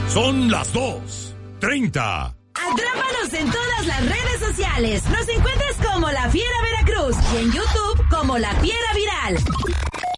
Son las 2:30. Atrápanos en todas las redes sociales. Nos encuentras como La Fiera Veracruz y en YouTube como La Fiera Viral.